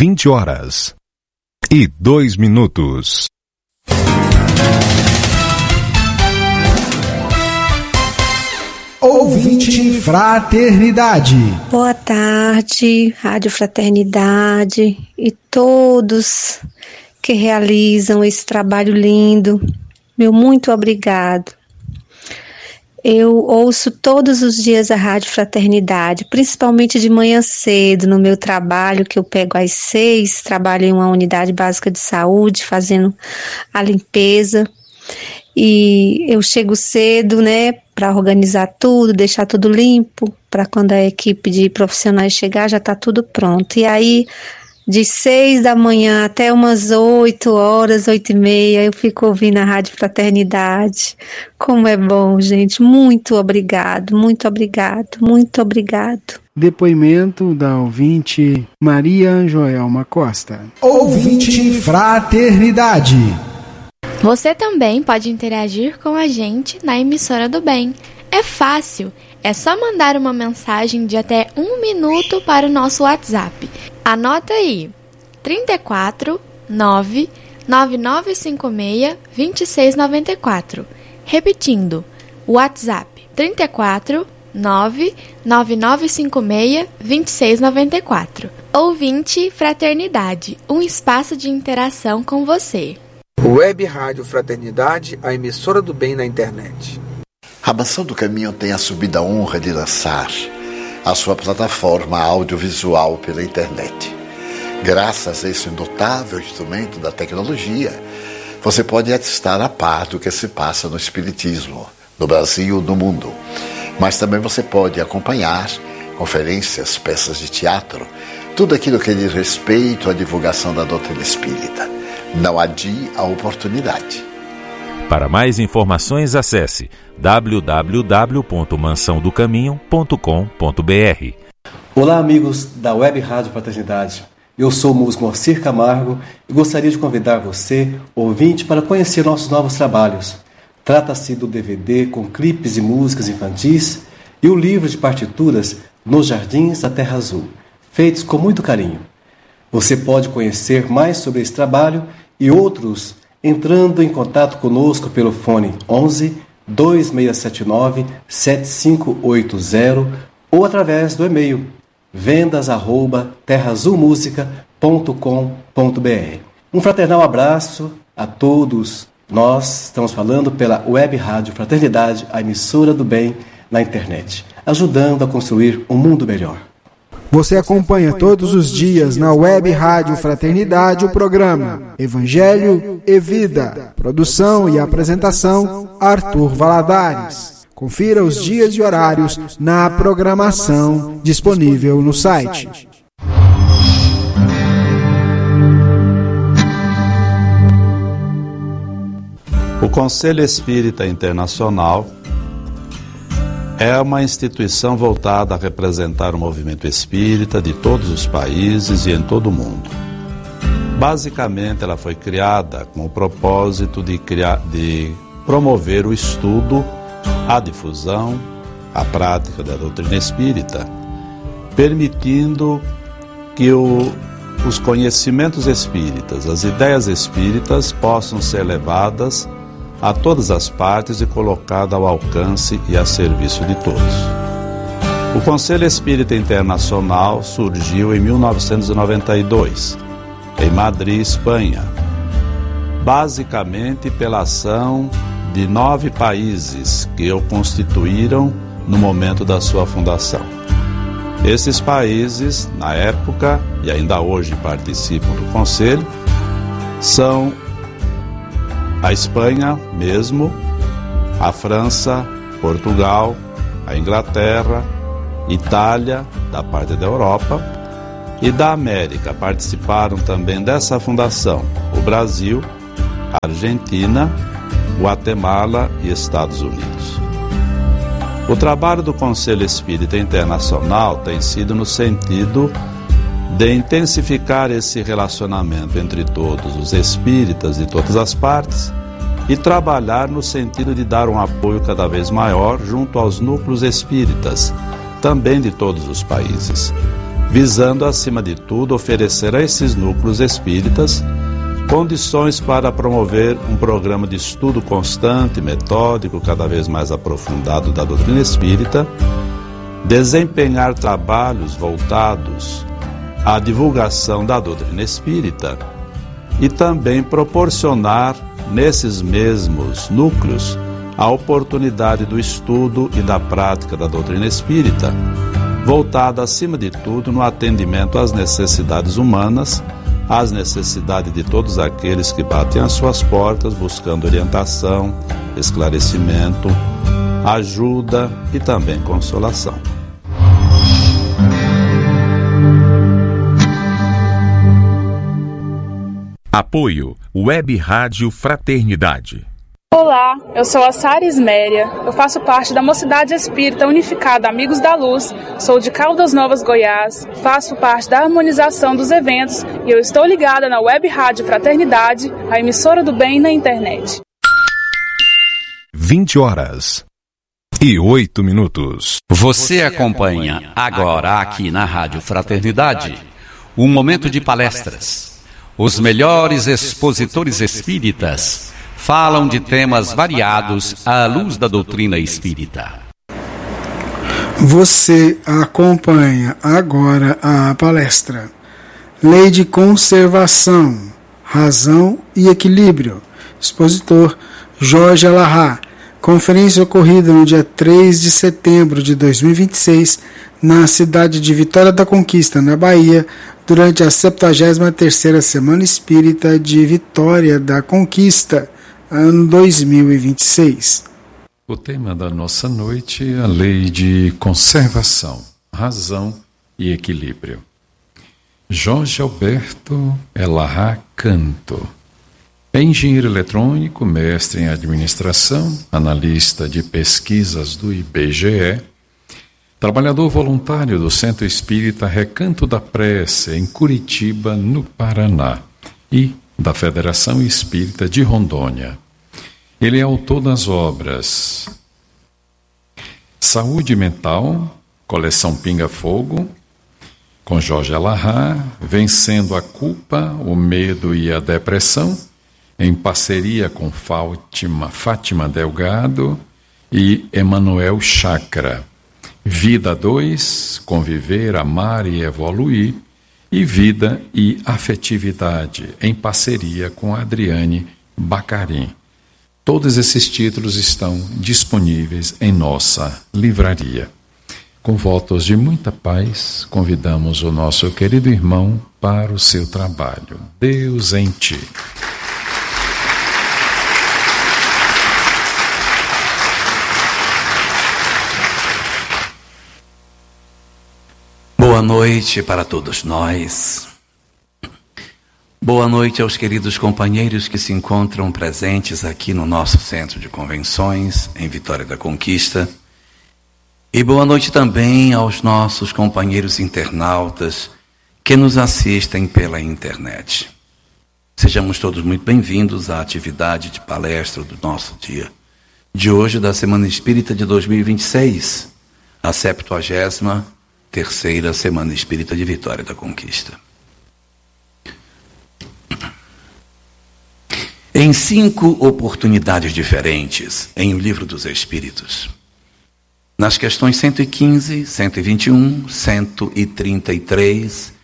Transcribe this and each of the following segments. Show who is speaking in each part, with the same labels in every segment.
Speaker 1: 20h02.
Speaker 2: Ouvinte Fraternidade.
Speaker 3: Boa tarde, Rádio Fraternidade e todos que realizam esse trabalho lindo. Meu muito obrigado. Eu ouço todos os dias a Rádio Fraternidade, principalmente de manhã cedo, no meu trabalho, que eu pego às 6, trabalho em uma unidade básica de saúde, fazendo a limpeza. E eu chego cedo, né, para organizar tudo, deixar tudo limpo, para quando a equipe de profissionais chegar, já está tudo pronto. E aí, de 6 da manhã até umas 8 horas, 8h30, eu fico ouvindo a Rádio Fraternidade. Como é bom, gente. Muito obrigado, muito obrigado, muito obrigado.
Speaker 4: Depoimento da ouvinte Maria Joelma Costa.
Speaker 2: Ouvinte Fraternidade.
Speaker 5: Você também pode interagir com a gente na Emissora do Bem. É fácil, é só mandar uma mensagem de até 1 minuto para o nosso WhatsApp. Anota aí, 34 9 9956 2694. Repetindo, WhatsApp 34 9 9956 2694. Ouvinte Fraternidade, um espaço de interação com você.
Speaker 6: Web Rádio Fraternidade, a emissora do bem na internet.
Speaker 7: A Mansão do Caminho tem assumido a honra de lançar a sua plataforma audiovisual pela internet. Graças a esse notável instrumento da tecnologia, você pode estar a par do que se passa no Espiritismo, no Brasil e no mundo. Mas também você pode acompanhar conferências, peças de teatro, tudo aquilo que diz respeito à divulgação da doutrina espírita. Não adie a oportunidade.
Speaker 1: Para mais informações, acesse www.mansãodocaminho.com.br.
Speaker 8: Olá, amigos da Web Rádio Fraternidade. Eu sou o músico Moacir Camargo e gostaria de convidar você, ouvinte, para conhecer nossos novos trabalhos. Trata-se do DVD com clipes e músicas infantis e o livro de partituras Nos Jardins da Terra Azul, feitos com muito carinho. Você pode conhecer mais sobre esse trabalho e outros entrando em contato conosco pelo fone 11 2679 7580 ou através do e-mail vendas@terraazulmusica.com.br. Um fraternal abraço a todos. Nós estamos falando pela Web Rádio Fraternidade, a emissora do bem na internet, ajudando a construir um mundo melhor.
Speaker 4: Você acompanha todos os dias na Web Rádio Fraternidade o programa Evangelho e Vida. Produção e apresentação, Arthur Valadares. Confira os dias e horários na programação disponível no site.
Speaker 9: O Conselho Espírita Internacional é uma instituição voltada a representar o movimento espírita de todos os países e em todo o mundo. Basicamente, ela foi criada com o propósito de promover o estudo, a difusão, a prática da doutrina espírita, permitindo que os conhecimentos espíritas, as ideias espíritas possam ser levadas a todas as partes e colocada ao alcance e a serviço de todos. O Conselho Espírita Internacional surgiu em 1992, em Madrid, Espanha, basicamente pela ação de 9 países que o constituíram no momento da sua fundação. Esses países, na época, e ainda hoje participam do Conselho, são a Espanha mesmo, a França, Portugal, a Inglaterra, Itália, da parte da Europa, e da América participaram também dessa fundação o Brasil, a Argentina, Guatemala e Estados Unidos. O trabalho do Conselho Espírita Internacional tem sido no sentido de intensificar esse relacionamento entre todos os espíritas de todas as partes e trabalhar no sentido de dar um apoio cada vez maior junto aos núcleos espíritas, também de todos os países, visando, acima de tudo, oferecer a esses núcleos espíritas condições para promover um programa de estudo constante, metódico, cada vez mais aprofundado da doutrina espírita, desempenhar trabalhos voltados à divulgação da doutrina espírita e também proporcionar, nesses mesmos núcleos, a oportunidade do estudo e da prática da doutrina espírita, voltada, acima de tudo, no atendimento às necessidades humanas, às necessidades de todos aqueles que batem às suas portas, buscando orientação, esclarecimento, ajuda e também consolação.
Speaker 1: Apoio Web Rádio Fraternidade.
Speaker 10: Olá, eu sou a Sara Isméria, eu faço parte da Mocidade Espírita Unificada Amigos da Luz, sou de Caldas Novas, Goiás, faço parte da harmonização dos eventos e eu estou ligada na Web Rádio Fraternidade, a emissora do bem na internet.
Speaker 1: 20h e 8 minutos.
Speaker 11: Você acompanha agora aqui na Rádio Fraternidade um momento de palestras. Os melhores expositores espíritas falam de temas variados à luz da doutrina espírita.
Speaker 4: Você acompanha agora a palestra Lei de Conservação, Razão e Equilíbrio. Expositor Jorge Alahá. Conferência ocorrida no dia 3 de setembro de 2026, na cidade de Vitória da Conquista, na Bahia, durante a 73ª Semana Espírita de Vitória da Conquista, ano 2026.
Speaker 12: O tema da nossa noite é a Lei de Conservação, Razão e Equilíbrio. Jorge Alberto Alahá Canto. É engenheiro eletrônico, mestre em administração, analista de pesquisas do IBGE, trabalhador voluntário do Centro Espírita Recanto da Prece, em Curitiba, no Paraná, e da Federação Espírita de Rondônia. Ele é autor das obras Saúde Mental, Coleção Pinga Fogo, com Jorge Alahá, Vencendo a Culpa, o Medo e a Depressão, em parceria com Fátima Delgado e Emanuel Chakra. Vida 2, Conviver, Amar e Evoluir, e Vida e Afetividade, em parceria com Adriane Bacarim. Todos esses títulos estão disponíveis em nossa livraria. Com votos de muita paz, convidamos o nosso querido irmão para o seu trabalho. Deus em Ti.
Speaker 11: Boa noite para todos nós. Boa noite aos queridos companheiros que se encontram presentes aqui no nosso centro de convenções, em Vitória da Conquista. E boa noite também aos nossos companheiros internautas que nos assistem pela internet. Sejamos todos muito bem-vindos à atividade de palestra do nosso dia de hoje, da Semana Espírita de 2026, a 73ª Semana Espírita de Vitória da Conquista. Em 5 oportunidades diferentes em O Livro dos Espíritos, nas questões 115, 121, 133,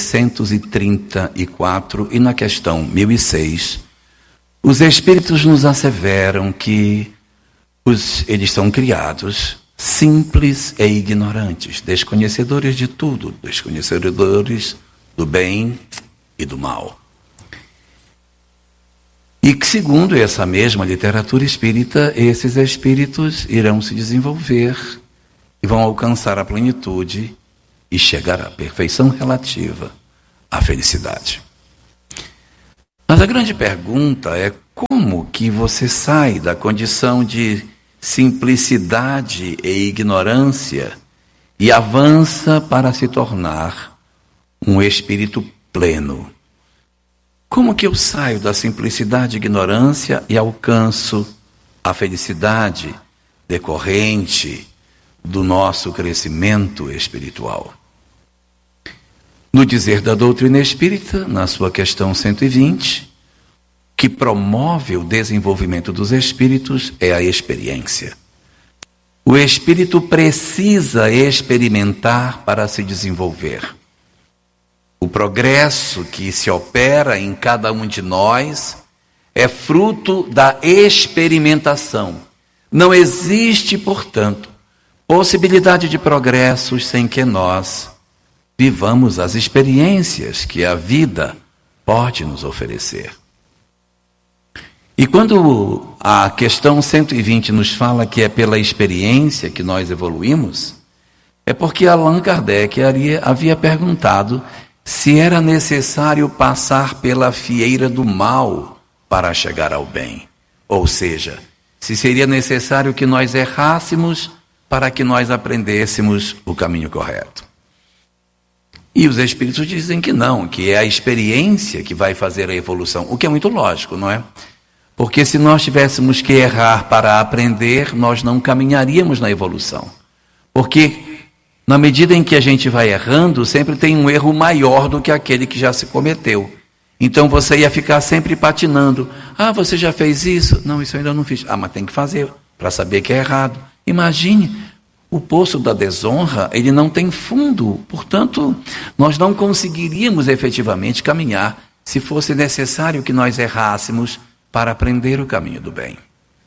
Speaker 11: 634 e na questão 1006, os Espíritos nos asseveram que eles são criados simples e ignorantes, desconhecedores de tudo, desconhecedores do bem e do mal. E que, segundo essa mesma literatura espírita, esses espíritos irão se desenvolver e vão alcançar a plenitude e chegar à perfeição relativa, à felicidade. Mas a grande pergunta é como que você sai da condição de simplicidade e ignorância e avança para se tornar um espírito pleno. Como que eu saio da simplicidade e ignorância e alcanço a felicidade decorrente do nosso crescimento espiritual? No dizer da doutrina espírita, na sua questão 120, que promove o desenvolvimento dos espíritos é a experiência. O espírito precisa experimentar para se desenvolver. O progresso que se opera em cada um de nós é fruto da experimentação. Não existe, portanto, possibilidade de progressos sem que nós vivamos as experiências que a vida pode nos oferecer. E quando a questão 120 nos fala que é pela experiência que nós evoluímos, é porque Allan Kardec havia perguntado se era necessário passar pela fieira do mal para chegar ao bem. Ou seja, se seria necessário que nós errássemos para que nós aprendêssemos o caminho correto. E os espíritos dizem que não, que é a experiência que vai fazer a evolução, o que é muito lógico, não é? Porque se nós tivéssemos que errar para aprender, nós não caminharíamos na evolução. Porque na medida em que a gente vai errando, sempre tem um erro maior do que aquele que já se cometeu. Então você ia ficar sempre patinando. Ah, você já fez isso? Não, isso eu ainda não fiz. Ah, mas tem que fazer para saber que é errado. Imagine, o poço da desonra, ele não tem fundo. Portanto, nós não conseguiríamos efetivamente caminhar se fosse necessário que nós errássemos para aprender o caminho do bem.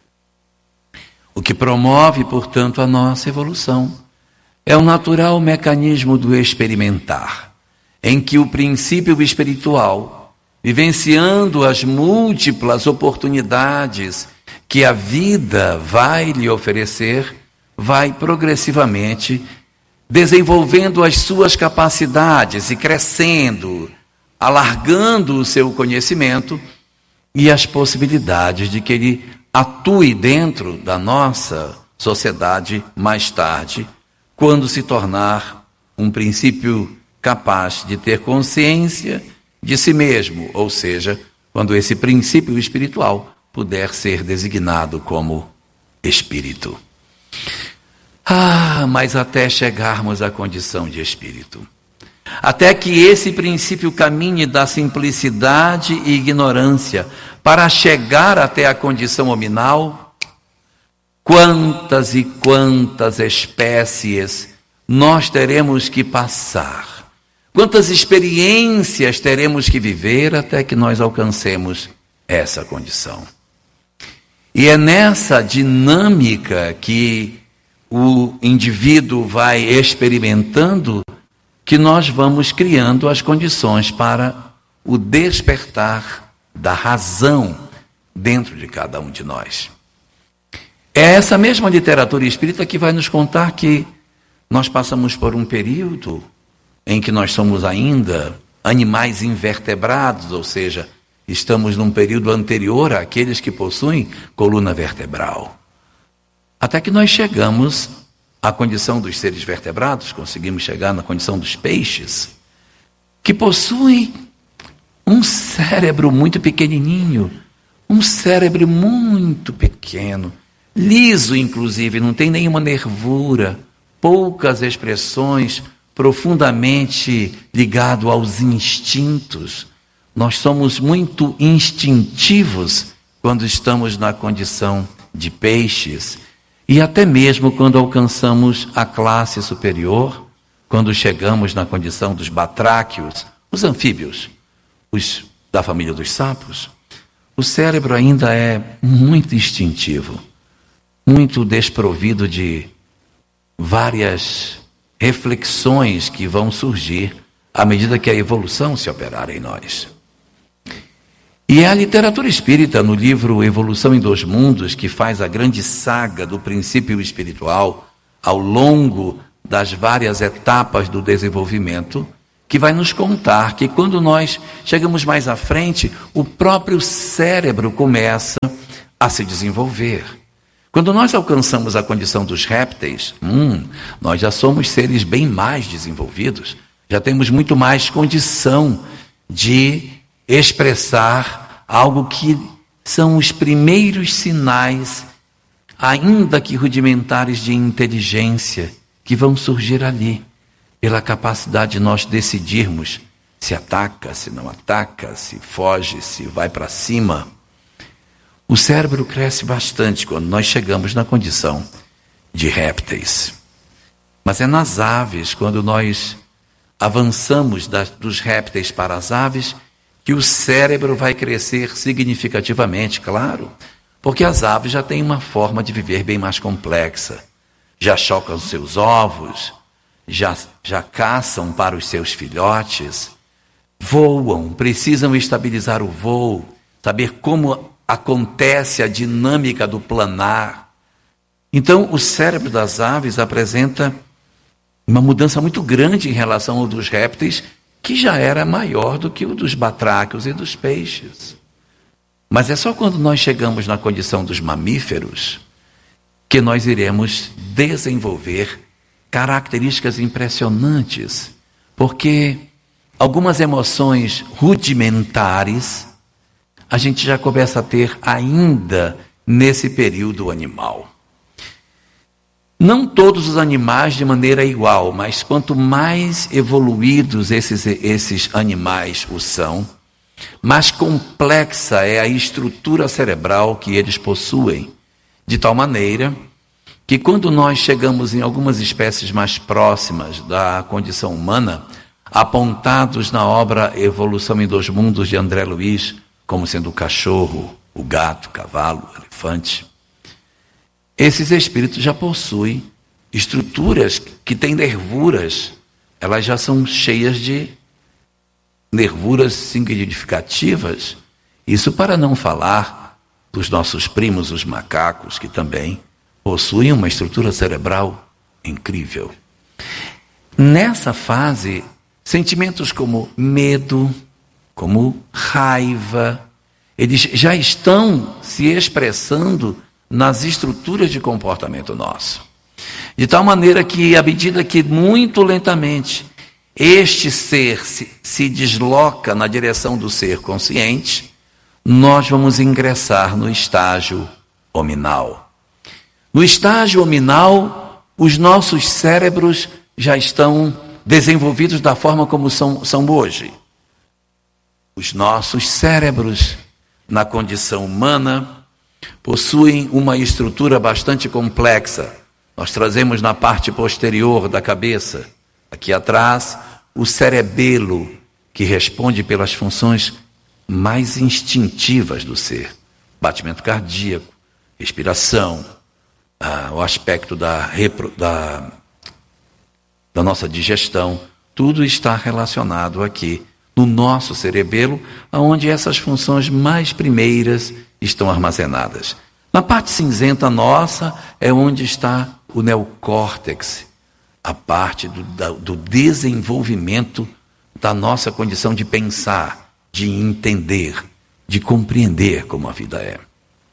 Speaker 11: O que promove, portanto, a nossa evolução é o natural mecanismo do experimentar, em que o princípio espiritual, vivenciando as múltiplas oportunidades que a vida vai lhe oferecer, vai progressivamente desenvolvendo as suas capacidades e crescendo, alargando o seu conhecimento e as possibilidades de que ele atue dentro da nossa sociedade mais tarde, quando se tornar um princípio capaz de ter consciência de si mesmo, ou seja, quando esse princípio espiritual puder ser designado como espírito. Mas até chegarmos à condição de espírito, até que esse princípio caminhe da simplicidade e ignorância para chegar até a condição hominal, quantas e quantas espécies nós teremos que passar, quantas experiências teremos que viver até que nós alcancemos essa condição. E é nessa dinâmica que o indivíduo vai experimentando que nós vamos criando as condições para o despertar da razão dentro de cada um de nós. É essa mesma literatura espírita que vai nos contar que nós passamos por um período em que nós somos ainda animais invertebrados, ou seja, estamos num período anterior àqueles que possuem coluna vertebral. Até que nós chegamos à condição dos seres vertebrados, conseguimos chegar na condição dos peixes, que possuem um cérebro muito pequenininho, um cérebro muito pequeno, liso inclusive, não tem nenhuma nervura, poucas expressões, profundamente ligado aos instintos. Nós somos muito instintivos quando estamos na condição de peixes e até mesmo quando alcançamos a classe superior, quando chegamos na condição dos batráquios, os anfíbios, os da família dos sapos, o cérebro ainda é muito instintivo, muito desprovido de várias reflexões que vão surgir à medida que a evolução se operar em nós. E é a literatura espírita, no livro Evolução em 2 Mundos, que faz a grande saga do princípio espiritual ao longo das várias etapas do desenvolvimento, que vai nos contar que quando nós chegamos mais à frente, o próprio cérebro começa a se desenvolver. Quando nós alcançamos a condição dos répteis, nós já somos seres bem mais desenvolvidos, já temos muito mais condição de expressar algo que são os primeiros sinais, ainda que rudimentares, de inteligência que vão surgir ali. pela capacidade de nós decidirmos se ataca, se não ataca, se foge, se vai para cima. O cérebro cresce bastante quando nós chegamos na condição de répteis. Mas é nas aves, quando nós avançamos dos répteis para as aves, que o cérebro vai crescer significativamente, claro, porque as aves já têm uma forma de viver bem mais complexa. Já chocam os seus ovos, já caçam para os seus filhotes, voam, precisam estabilizar o voo, saber como acontece a dinâmica do planar. Então, o cérebro das aves apresenta uma mudança muito grande em relação ao dos répteis, que já era maior do que o dos batráquios e dos peixes. Mas é só quando nós chegamos na condição dos mamíferos que nós iremos desenvolver características impressionantes, porque algumas emoções rudimentares a gente já começa a ter ainda nesse período animal. Não todos os animais de maneira igual, mas quanto mais evoluídos esses animais o são, mais complexa é a estrutura cerebral que eles possuem, de tal maneira que quando nós chegamos em algumas espécies mais próximas da condição humana, apontados na obra Evolução em Dois Mundos de André Luiz, como sendo o cachorro, o gato, o cavalo, o elefante, esses espíritos já possuem estruturas que têm nervuras, elas já são cheias de nervuras significativas. Isso para não falar dos nossos primos, os macacos, que também possuem uma estrutura cerebral incrível. Nessa fase, sentimentos como medo, como raiva, eles já estão se expressando nas estruturas de comportamento nosso. De tal maneira que, à medida que muito lentamente este ser se desloca na direção do ser consciente, nós vamos ingressar no estágio hominal. No estágio hominal, os nossos cérebros já estão desenvolvidos da forma como são hoje. Os nossos cérebros, na condição humana, possuem uma estrutura bastante complexa. Nós trazemos na parte posterior da cabeça, aqui atrás, o cerebelo, que responde pelas funções mais instintivas do ser. Batimento cardíaco, respiração, o aspecto da nossa digestão, tudo está relacionado aqui no nosso cerebelo, onde essas funções mais primeiras estão armazenadas. Na parte cinzenta nossa é onde está o neocórtex, a parte do desenvolvimento da nossa condição de pensar, de entender, de compreender como a vida é.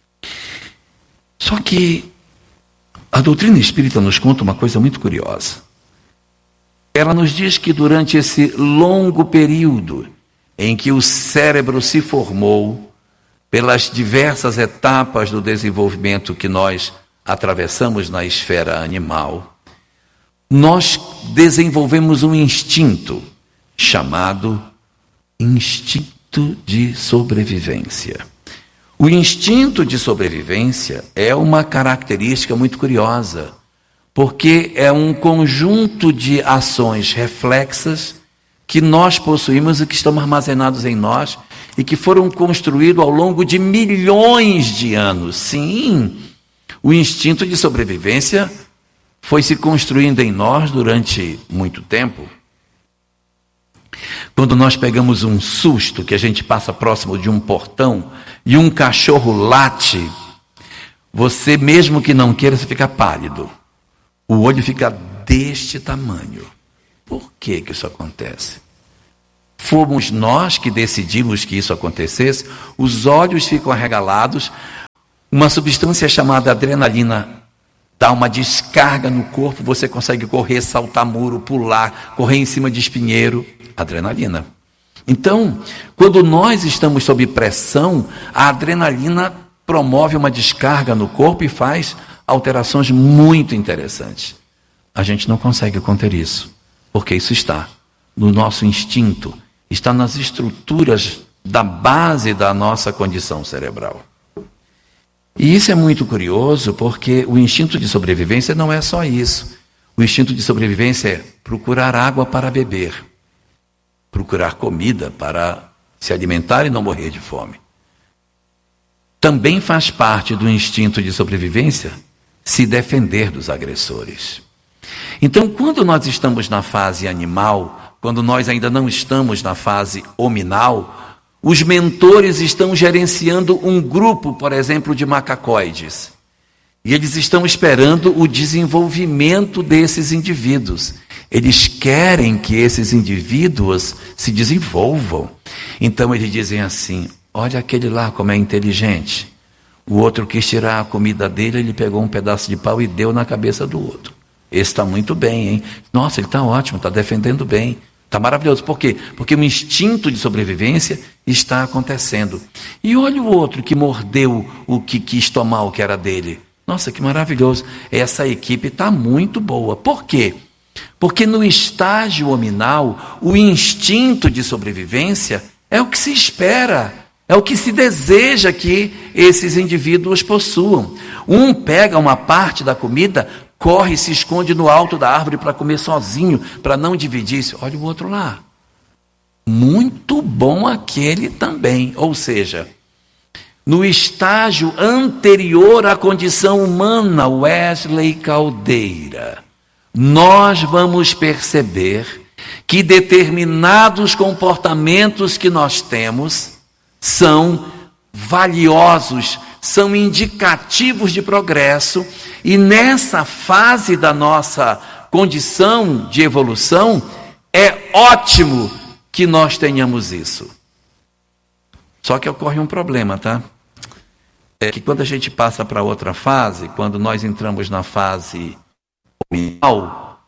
Speaker 11: Só que a doutrina espírita nos conta uma coisa muito curiosa. Ela nos diz que durante esse longo período em que o cérebro se formou, pelas diversas etapas do desenvolvimento que nós atravessamos na esfera animal, nós desenvolvemos um instinto chamado instinto de sobrevivência. O instinto de sobrevivência é uma característica muito curiosa, porque é um conjunto de ações reflexas que nós possuímos e que estão armazenados em nós e que foram construídos ao longo de milhões de anos. Sim, o instinto de sobrevivência foi se construindo em nós durante muito tempo. Quando nós pegamos um susto, que a gente passa próximo de um portão e um cachorro late, você, mesmo que não queira, você fica pálido. O olho fica deste tamanho. Por que isso acontece? Fomos nós que decidimos que isso acontecesse, os olhos ficam arregalados, uma substância chamada adrenalina dá uma descarga no corpo, você consegue correr, saltar muro, pular, correr em cima de espinheiro. Adrenalina. Então, quando nós estamos sob pressão, a adrenalina promove uma descarga no corpo e faz alterações muito interessantes. A gente não consegue conter isso, Porque isso está no nosso instinto, está nas estruturas da base da nossa condição cerebral. E isso é muito curioso, porque o instinto de sobrevivência não é só isso. O instinto de sobrevivência é procurar água para beber, procurar comida para se alimentar e não morrer de fome. Também faz parte do instinto de sobrevivência se defender dos agressores. Então, quando nós estamos na fase animal, quando nós ainda não estamos na fase hominal, os mentores estão gerenciando um grupo, por exemplo, de macacoides. E eles estão esperando o desenvolvimento desses indivíduos. Eles querem que esses indivíduos se desenvolvam. Então eles dizem assim: olha aquele lá como é inteligente. O outro quis tirar a comida dele, ele pegou um pedaço de pau e deu na cabeça do outro. Esse está muito bem, hein? Nossa, ele está ótimo, está defendendo bem. Está maravilhoso. Por quê? Porque o instinto de sobrevivência está acontecendo. E olha o outro que mordeu o que quis tomar o que era dele. Nossa, que maravilhoso. Essa equipe está muito boa. Por quê? Porque no estágio hominal, o instinto de sobrevivência é o que se espera, é o que se deseja que esses indivíduos possuam. Um pega uma parte da comida, corre e se esconde no alto da árvore para comer sozinho, para não dividir. Olha o outro lá. Muito bom aquele também. Ou seja, no estágio anterior à condição humana, Wesley Caldeira, nós vamos perceber que determinados comportamentos que nós temos são valiosos, são indicativos de progresso, e nessa fase da nossa condição de evolução, é ótimo que nós tenhamos isso. Só que ocorre um problema, tá? É que quando a gente passa para outra fase, quando nós entramos na fase hominal,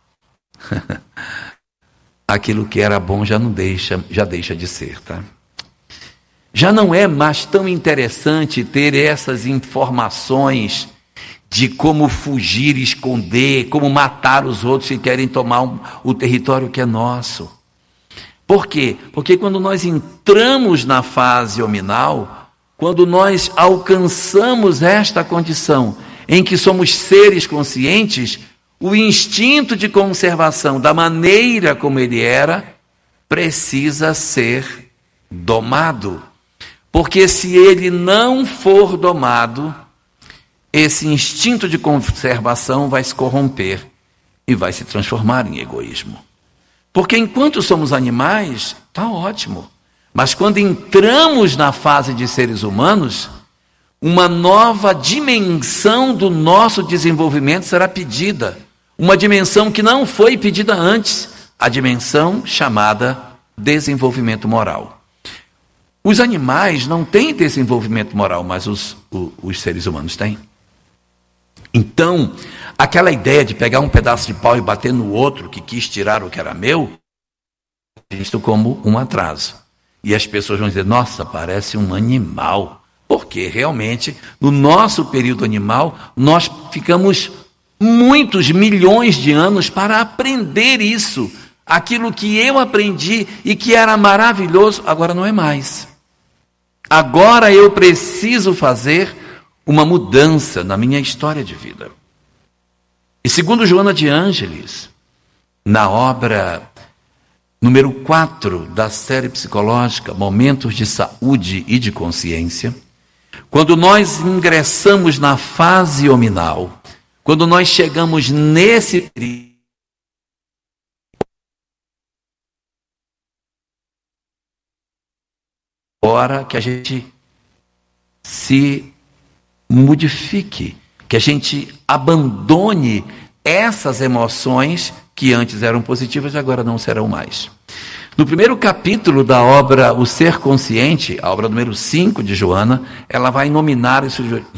Speaker 11: aquilo que era bom já deixa de ser, tá? Já não é mais tão interessante ter essas informações de como fugir, esconder, como matar os outros que querem tomar o território que é nosso. Por quê? Porque quando nós entramos na fase hominal, quando nós alcançamos esta condição em que somos seres conscientes, o instinto de conservação, da maneira como ele era, precisa ser domado. Porque se ele não for domado, esse instinto de conservação vai se corromper e vai se transformar em egoísmo. Porque enquanto somos animais, está ótimo. Mas quando entramos na fase de seres humanos, uma nova dimensão do nosso desenvolvimento será pedida. Uma dimensão que não foi pedida antes, a dimensão chamada desenvolvimento moral. Os animais não têm desenvolvimento moral, mas os seres humanos têm. Então, aquela ideia de pegar um pedaço de pau e bater no outro que quis tirar o que era meu, é visto como um atraso. E as pessoas vão dizer: nossa, parece um animal. Porque realmente, no nosso período animal, nós ficamos muitos milhões de anos para aprender isso. Aquilo que eu aprendi e que era maravilhoso, agora não é mais. Agora eu preciso fazer uma mudança na minha história de vida. E segundo Joana de Ângeles, na obra número 4 da série psicológica Momentos de Saúde e de Consciência, quando nós ingressamos na fase hominal, quando nós chegamos nesse período, hora que a gente se modifique, que a gente abandone essas emoções que antes eram positivas e agora não serão mais. No primeiro capítulo da obra O Ser Consciente, a obra número 5 de Joana, ela vai nominar isso